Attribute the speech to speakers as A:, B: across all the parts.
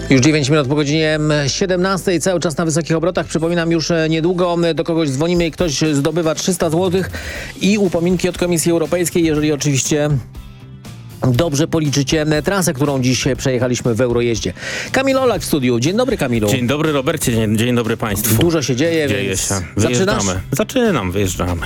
A: Już 9 minut po godzinie 17, cały czas na wysokich obrotach. Przypominam, już niedługo do kogoś dzwonimy i ktoś zdobywa 300 zł i upominki od Komisji Europejskiej, jeżeli oczywiście dobrze policzycie trasę, którą dziś przejechaliśmy w Eurojeździe. Kamil Olak w studiu. Dzień dobry, Kamilu.
B: Dzień dobry, Robercie. Dzień dobry państwu.
A: Dużo się dzieje,
B: Dzieje
A: więc
B: się.
A: Zaczynasz?
B: Wyjeżdżamy.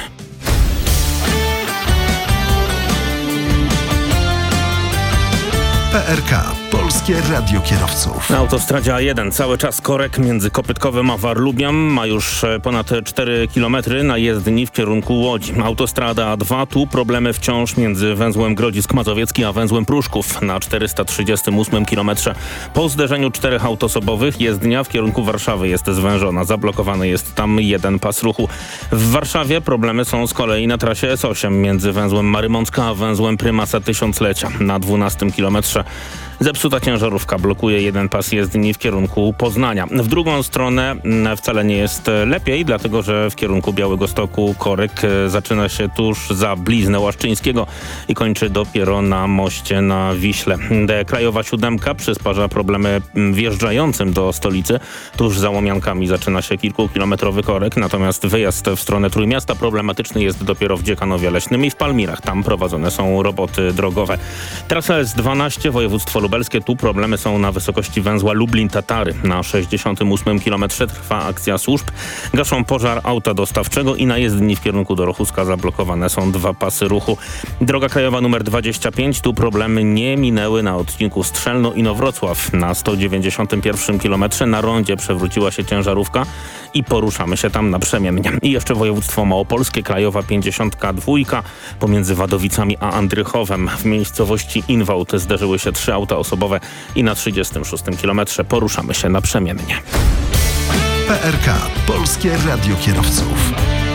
C: PRK. Polskie Radio Kierowców.
B: Na autostradzie A1 cały czas korek między Kopytkowem a Warlubią. Ma już ponad 4 km na jezdni w kierunku Łodzi. Autostrada A2, tu problemy wciąż między węzłem Grodzisk Mazowiecki a węzłem Pruszków na 438 km. Po zderzeniu 4 aut osobowych jezdnia w kierunku Warszawy jest zwężona. Zablokowany jest tam jeden pas ruchu. W Warszawie problemy są z kolei na trasie S8 między węzłem Marymącka a węzłem Prymasa Tysiąclecia na 12 kilometrze. Zepsuta ciężarówka blokuje jeden pas jezdni w kierunku Poznania. W drugą stronę wcale nie jest lepiej, dlatego że w kierunku Białegostoku korek zaczyna się tuż za Bliznę Łaszczyńskiego i kończy dopiero na moście na Wiśle. Krajowa 7 przysparza problemy wjeżdżającym do stolicy. Tuż za Łomiankami zaczyna się kilkukilometrowy korek, natomiast wyjazd w stronę Trójmiasta problematyczny jest dopiero w Dziekanowie Leśnym i w Palmirach. Tam prowadzone są roboty drogowe. Trasa S12, województwo lubelskie, tu problemy są na wysokości węzła Lublin-Tatary. Na 68 km trwa akcja służb. Gaszą pożar auta dostawczego i na jezdni w kierunku Dorochuska zablokowane są 2 pasy ruchu. Droga krajowa nr 25, tu problemy nie minęły na odcinku Strzelno-Inowrocław. Na 191 km na rondzie przewróciła się ciężarówka i poruszamy się tam naprzemiennie. I jeszcze województwo małopolskie, krajowa 52 pomiędzy Wadowicami a Andrychowem. W miejscowości Inwałt zderzyły się 3 auta osobowe i na 36 km poruszamy się naprzemiennie.
C: PRK. Polskie Radio Kierowców.